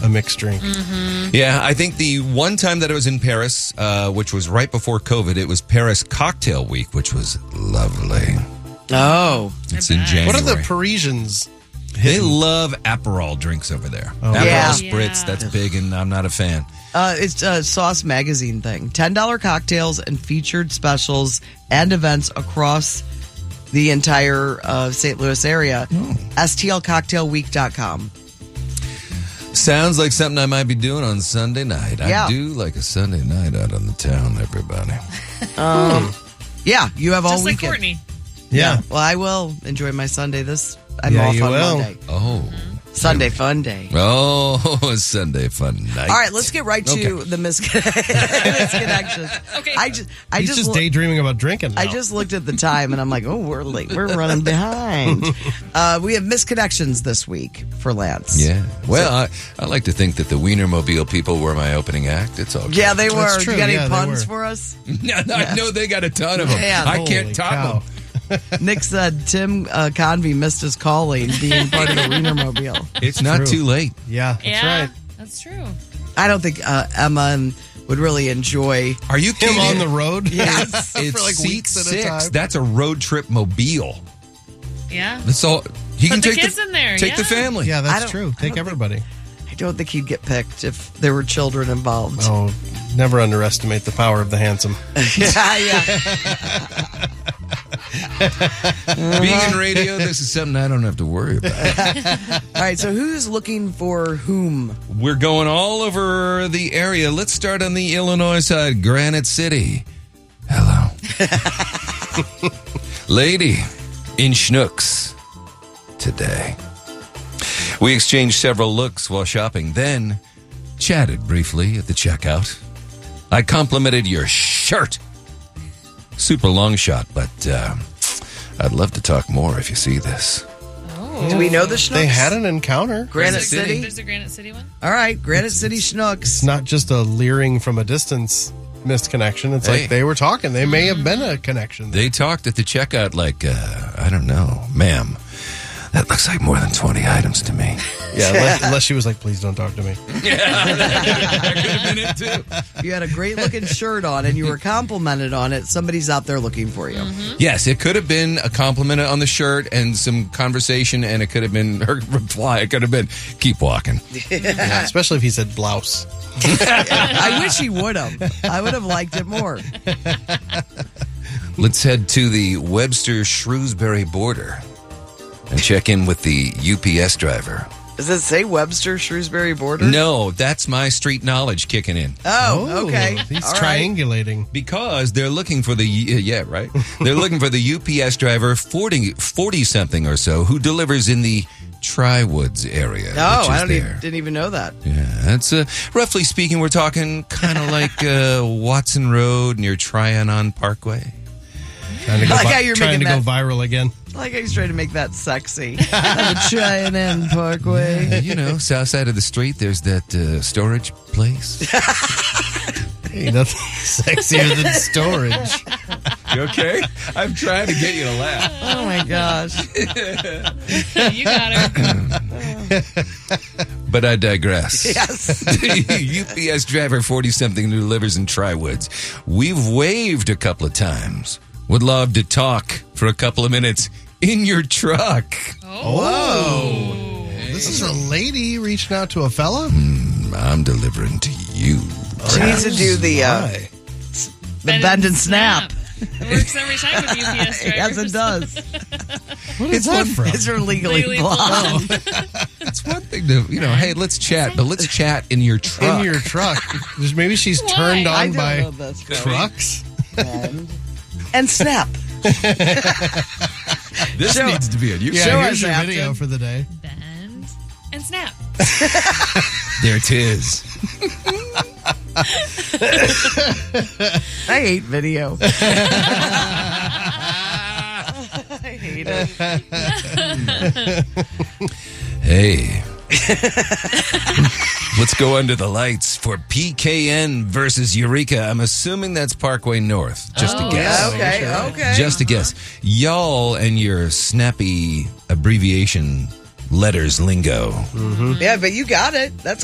a mixed drink. Yeah, I think the one time that I was in Paris, which was right before COVID, it was Paris Cocktail Week, which was lovely. Oh. It's in January. What are the Parisians? They love Aperol drinks over there. Aperol Yeah. Spritz, that's big, and I'm not a fan. It's a Sauce Magazine thing. $10 cocktails and featured specials and events across the entire St. Louis area. STLcocktailweek.com. Sounds like something I might be doing on Sunday night. Yeah. I do like a Sunday night out on the town, everybody. Yeah, you have all Just like weekend. Courtney. Yeah. Well, I will enjoy my Sunday. I'm Yeah, off you on will. Monday. Oh. Sunday fun day. Oh, Sunday fun night. All right, let's get right to the misconnections. Okay. He's just daydreaming about drinking now. I just looked at the time and I'm like, oh, we're late. We're running behind. We have misconnections this week for Lance. Yeah. Well, I like to think that the Wienermobile people were my opening act. It's all good. Yeah, they were. That's true. You got any Yeah, they puns were. for us? I know they got a ton of them. Man, I Holy can't cow. top them. Nick said Tim Convey missed his calling being part of the Wienermobile. It's not True. too late. Yeah, that's Yeah, right. that's true. I don't think Emma would really enjoy. Are you Him kidding? on the road. Yes. It's for like seat weeks at a 6. time. That's a road trip mobile. Yeah. That's all. He can the take kids in there, Take the yeah. family. Yeah, I that's don't- true. I Take don't think- everybody. I don't think he'd get picked if there were children involved. Oh, never underestimate the power of the handsome. yeah. Being in radio, this is something I don't have to worry about. All right, so who's looking for whom? We're going all over the area. Let's start on the Illinois side, Granite City. Hello. Lady in Schnucks today. We exchanged several looks while shopping, then chatted briefly at the checkout. I complimented your shirt. Super long shot, but I'd love to talk more if you see this. Do we know the Schnucks? They had an encounter. Granite There's a- City? There's a Granite City one. All right, Granite City It's Schnucks. not just a leering from a distance missed connection. It's Hey. like they were talking. They may have been a connection. They talked at the checkout like, I don't know, ma'am. That looks like more than 20 items to me. Yeah, unless she was like, please don't talk to me. That could have been it too. You had a great looking shirt on and you were complimented on it. Somebody's out there looking for you. Yes, it could have been a compliment on the shirt and some conversation, and it could have been her reply. It could have been, keep walking. Yeah, especially if he said blouse. I wish he would have. I would have liked it more. Let's head to the Webster-Shrewsbury border and check in with the UPS driver. Does it say Webster Shrewsbury border? No, that's my street knowledge kicking in. Oh, okay. He's All right. triangulating. Because they're looking for the, yeah, right? They're looking for the UPS driver, 40-something or so, who delivers in the Tri-Woods area. Oh, which is I there. didn't even know that. Yeah, that's roughly speaking, we're talking kind of like Watson Road near Trianon Parkway. Trying to go, I like how you're trying to making go viral again. I like how he's trying to make that sexy. I'm trying in Parkway. You know, south side of the street, there's that storage place. Hey, nothing sexier than storage. You okay? I'm trying to get you to laugh. Oh my gosh. You got her. But I digress. Yes. UPS driver 40-something who delivers in Tri-Woods. We've waved a couple of times. Would love to talk for a couple of minutes in your truck. Whoa. This is a lady reaching out to a fella? I'm delivering to you. She needs to do the My. bend and snap. It works every time with UPS drivers. Yes, it does. What is that from? It's her legally Legally blonde. It's one thing to, hey, let's chat, but let's chat in your truck. In your truck. Maybe she's turned I on don't by know this, Chloe. trucks. And snap. This Show- needs to be a you. Show Yeah, us, here's your Afton. video for the day. Bend and snap. There it is. I hate video. I hate it. Hey. Let's go under the lights for PKN versus Eureka. I'm assuming that's Parkway North. Just a guess. Okay. Just a guess. Y'all and your snappy abbreviation letters lingo. Yeah, but you got it. That's